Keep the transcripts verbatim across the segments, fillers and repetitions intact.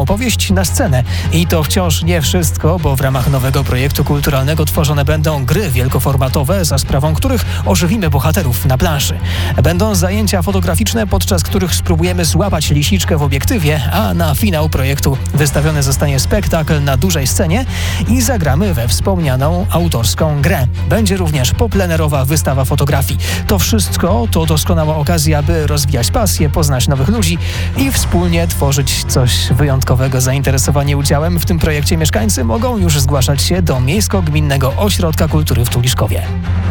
opowieść na scenę. I to wciąż nie wszystko, bo w ramach nowego projektu kulturalnego tworzone będą gry wielkoformatowe, za sprawą których ożywimy bohaterów na planszy. Będą zajęcia fotograficzne, podczas których spróbujemy złapać lisiczkę w obiektywie, a na finał projektu wystawiony zostanie spektakl na dużej scenie i zagramy we wspomnianą autorską grę. Będzie również poplenerowa wystawa fotografii. To wszystko to doskonała okazja, aby rozwijać pasję, poznać nowych ludzi i wspólnie tworzyć coś wyjątkowego. Zainteresowani udziałem w tym projekcie mieszkańcy mogą już zgłaszać się do Miejsko-Gminnego Ośrodka Kultury w Tuliszkowie.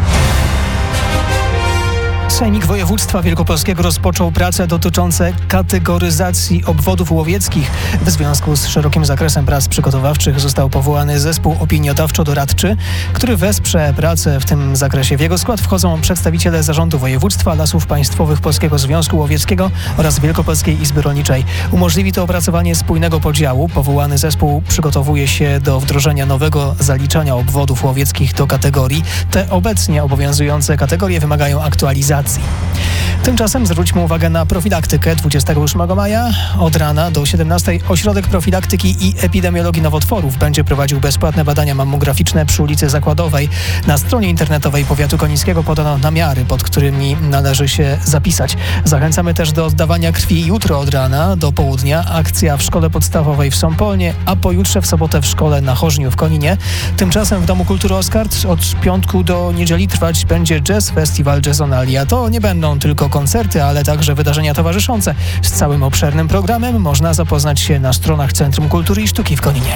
Sejmik Województwa Wielkopolskiego rozpoczął prace dotyczące kategoryzacji obwodów łowieckich. W związku z szerokim zakresem prac przygotowawczych został powołany zespół opiniodawczo-doradczy, który wesprze prace w tym zakresie. W jego skład wchodzą przedstawiciele Zarządu Województwa, Lasów Państwowych, Polskiego Związku Łowieckiego oraz Wielkopolskiej Izby Rolniczej. Umożliwi to opracowanie spójnego podziału. Powołany zespół przygotowuje się do wdrożenia nowego zaliczania obwodów łowieckich do kategorii. Te obecnie obowiązujące kategorie wymagają aktualizacji. Tymczasem zwróćmy uwagę na profilaktykę. dwudziestego ósmego maja od rana do siedemnastej Ośrodek Profilaktyki i Epidemiologii Nowotworów będzie prowadził bezpłatne badania mammograficzne przy ulicy Zakładowej. Na stronie internetowej Powiatu Konińskiego podano namiary, pod którymi należy się zapisać. Zachęcamy też do oddawania krwi jutro od rana do południa. Akcja w Szkole Podstawowej w Sąpolnie, a pojutrze w sobotę w Szkole na Chorzniu w Koninie. Tymczasem w Domu Kultury Oskard od piątku do niedzieli trwać będzie Jazz Festival Jazzonalia. To nie będą tylko koncerty, ale także wydarzenia towarzyszące. Z całym obszernym programem można zapoznać się na stronach Centrum Kultury i Sztuki w Koninie.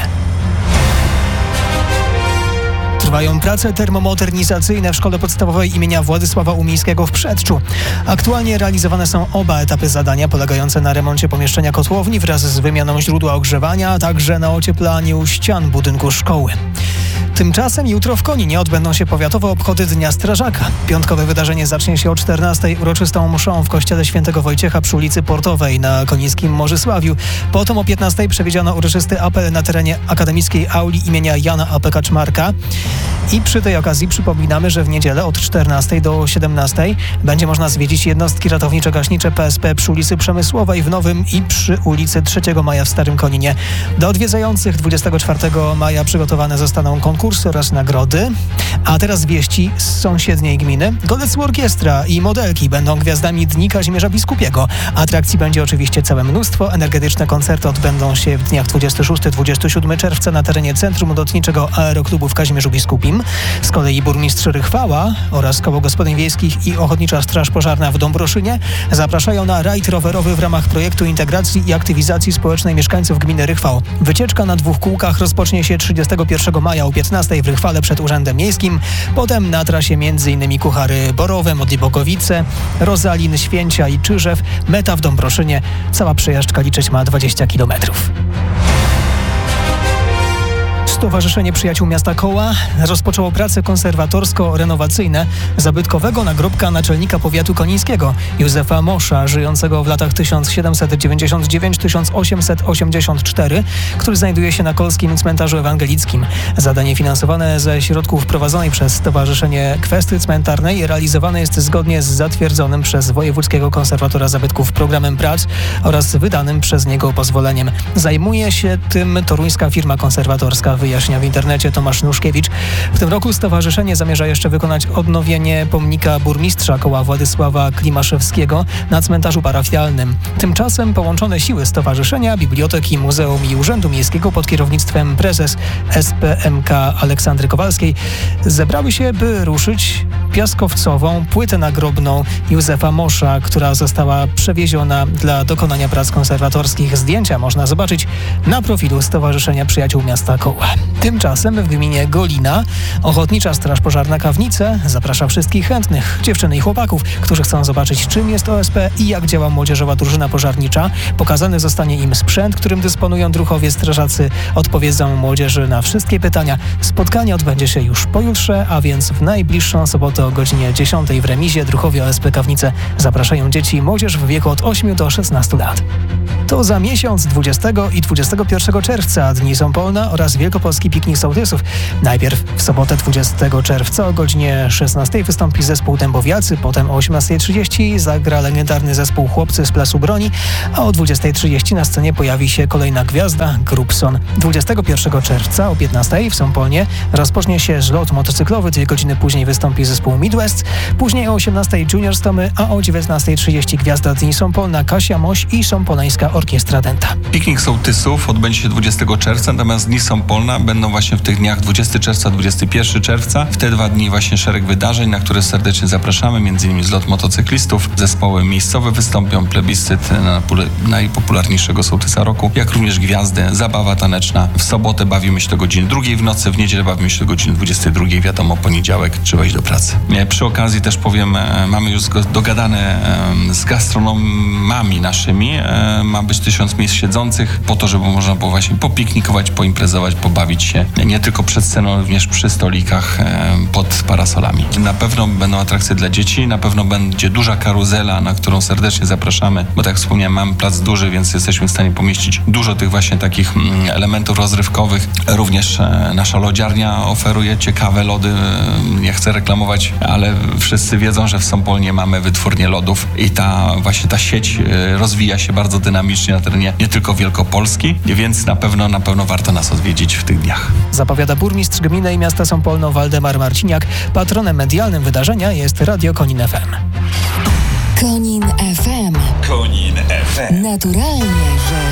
Trwają prace termomodernizacyjne w Szkole Podstawowej imienia Władysława Umińskiego w Przedczu. Aktualnie realizowane są oba etapy zadania polegające na remoncie pomieszczenia kotłowni wraz z wymianą źródła ogrzewania, a także na ocieplaniu ścian budynku szkoły. Tymczasem jutro w Koninie odbędą się powiatowe obchody Dnia Strażaka. Piątkowe wydarzenie zacznie się o czternastej uroczystą mszą w kościele Świętego Wojciecha przy ulicy Portowej na konińskim Morzysławiu. Potem o piętnastej przewidziano uroczysty apel na terenie akademickiej auli imienia Jana A P Kaczmarka. I przy tej okazji przypominamy, że w niedzielę od czternastej do siedemnastej będzie można zwiedzić jednostki ratownicze-gaśnicze P S P przy ulicy Przemysłowej w Nowym i przy ulicy trzeciego maja w Starym Koninie. Dla odwiedzających dwudziestego czwartego maja przygotowane zostaną konkursy oraz nagrody. A teraz wieści z sąsiedniej gminy. Golec Orkiestra i modelki będą gwiazdami Dni Kazimierza Biskupiego. Atrakcji będzie oczywiście całe mnóstwo. Energetyczne koncerty odbędą się w dniach dwudziestego szóstego do dwudziestego siódmego czerwca na terenie Centrum Lotniczego Aeroklubu w Kazimierzu Biskupim. Z kolei burmistrz Rychwała oraz Koło Gospodyń Wiejskich i Ochotnicza Straż Pożarna w Dąbroszynie zapraszają na rajd rowerowy w ramach projektu integracji i aktywizacji społecznej mieszkańców gminy Rychwał. Wycieczka na dwóch kółkach rozpocznie się trzydziestego pierwszego maja o piętnastej w Rychwale przed Urzędem Miejskim. Potem na trasie m.in. Kuchary Borowe, Modlibokowice, Rozalin, Święcia i Czyżew. Meta w Dąbroszynie. Cała przejażdżka liczyć ma dwadzieścia kilometrów. Stowarzyszenie Przyjaciół Miasta Koła rozpoczęło prace konserwatorsko-renowacyjne zabytkowego nagrobka naczelnika powiatu konińskiego Józefa Mosza, żyjącego w latach tysiąc siedemset dziewięćdziesiąt dziewięć do tysiąc osiemset osiemdziesiąt cztery, który znajduje się na Kolskim Cmentarzu Ewangelickim. Zadanie finansowane ze środków prowadzonej przez Stowarzyszenie Kwesty Cmentarnej realizowane jest zgodnie z zatwierdzonym przez Wojewódzkiego Konserwatora Zabytków programem prac oraz wydanym przez niego pozwoleniem. Zajmuje się tym toruńska firma konserwatorska, wyjaśnia w internecie Tomasz Nuszkiewicz. W tym roku stowarzyszenie zamierza jeszcze wykonać odnowienie pomnika burmistrza Koła Władysława Klimaszewskiego na cmentarzu parafialnym. Tymczasem połączone siły stowarzyszenia, biblioteki, muzeum i urzędu miejskiego pod kierownictwem prezes S P M K Aleksandry Kowalskiej zebrały się, by ruszyć piaskowcową płytę nagrobną Józefa Mosza, która została przewieziona dla dokonania prac konserwatorskich. Zdjęcia można zobaczyć na profilu Stowarzyszenia Przyjaciół Miasta Koła. Tymczasem w gminie Golina Ochotnicza Straż Pożarna Kawnice zaprasza wszystkich chętnych, dziewczyny i chłopaków, którzy chcą zobaczyć, czym jest O S P i jak działa młodzieżowa drużyna pożarnicza. Pokazany zostanie im sprzęt, którym dysponują druhowie strażacy. Odpowiedzą młodzieży na wszystkie pytania. Spotkanie odbędzie się już pojutrze, a więc w najbliższą sobotę o godzinie dziesiątej w remizie druhowie O S P Kawnice zapraszają dzieci i młodzież w wieku od ośmiu do szesnastu lat. To za miesiąc, dwudziestego i dwudziestego pierwszego czerwca, Dni Sąpolna oraz Wielkopolski Piknik Sołtysów. Najpierw w sobotę dwudziestego czerwca o godzinie szesnastej wystąpi zespół Dębowiacy, potem o osiemnastej trzydzieści zagra legendarny zespół Chłopcy z Placu Broni, a o dwudziestej trzydzieści na scenie pojawi się kolejna gwiazda, Grubson. dwudziestego pierwszego czerwca o piętnastej w Sąpolnie rozpocznie się zlot motocyklowy, dwie godziny później wystąpi zespół Midwest, później o osiemnastej Junior Stomy, a o dziewiętnastej trzydzieści gwiazda Dni Sąpolna Kasia Moś i Sąpoleńska Orkiestra Dęta. Piknik Sołtysów odbędzie się dwudziestego czerwca, natomiast Dni Sąpolna będą właśnie w tych dniach dwudziestego czerwca, dwudziestego pierwszego czerwca. W te dwa dni właśnie szereg wydarzeń, na które serdecznie zapraszamy, między innymi zlot motocyklistów, zespoły miejscowe wystąpią, plebiscyt na najpopularniejszego sołtysa roku, jak również gwiazdy, zabawa taneczna. W sobotę bawimy się do godziny drugiej w nocy, w niedzielę bawimy się do godziny dwudziestej drugiej, wiadomo, poniedziałek trzeba iść do pracy. Przy okazji też powiem, mamy już dogadane z gastronomami naszymi, ma być tysiąc miejsc siedzących po to, żeby można było właśnie popiknikować, poimprezować, pobawić się nie tylko przed sceną, również przy stolikach pod parasolami. Na pewno będą atrakcje dla dzieci, na pewno będzie duża karuzela, na którą serdecznie zapraszamy, bo tak jak wspomniałem, mamy plac duży, więc jesteśmy w stanie pomieścić dużo tych właśnie takich elementów rozrywkowych. Również nasza lodziarnia oferuje ciekawe lody. Nie chcę reklamować, ale wszyscy wiedzą, że w Sąpolnie mamy wytwórnię lodów i ta właśnie ta sieć rozwija się bardzo dynamicznie na terenie nie tylko Wielkopolski, więc na pewno, na pewno warto nas odwiedzić w tych dniach. Zapowiada burmistrz gminy i miasta Sąpolno Waldemar Marciniak. Patronem medialnym wydarzenia jest Radio Konin F M. Konin F M. Konin F M. Naturalnie, że